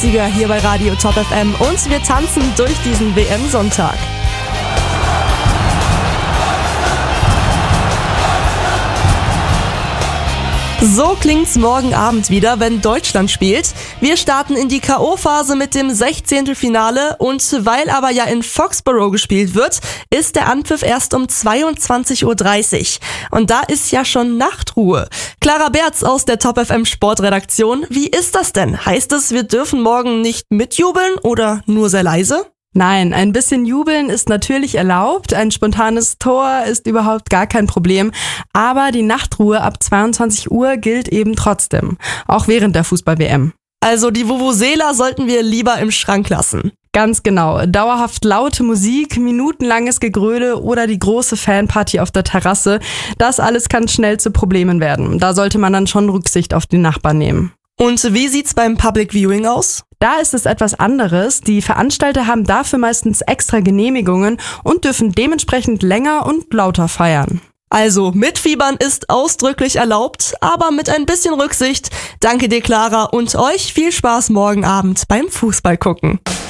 Sieger hier bei Radio Top FM und wir tanzen durch diesen WM-Sonntag. So klingt's morgen Abend wieder, wenn Deutschland spielt. Wir starten in die K.O.-Phase mit dem 16. Finale und weil aber ja in Foxborough gespielt wird, ist der Anpfiff erst um 22:30 Uhr. Und da ist ja schon Nachtruhe. Clara Berz aus der Top FM Sportredaktion. Wie ist das denn? Heißt es, wir dürfen morgen nicht mitjubeln oder nur sehr leise? Nein, ein bisschen jubeln ist natürlich erlaubt, ein spontanes Tor ist überhaupt gar kein Problem, aber die Nachtruhe ab 22 Uhr gilt eben trotzdem, auch während der Fußball-WM. Also die Vuvuzela sollten wir lieber im Schrank lassen. Ganz genau, dauerhaft laute Musik, minutenlanges Gegröle oder die große Fanparty auf der Terrasse, das alles kann schnell zu Problemen werden. Da sollte man dann schon Rücksicht auf die Nachbarn nehmen. Und wie sieht's beim Public Viewing aus? Da ist es etwas anderes. Die Veranstalter haben dafür meistens extra Genehmigungen und dürfen dementsprechend länger und lauter feiern. Also mitfiebern ist ausdrücklich erlaubt, aber mit ein bisschen Rücksicht. Danke dir, Clara, und euch viel Spaß morgen Abend beim Fußball gucken.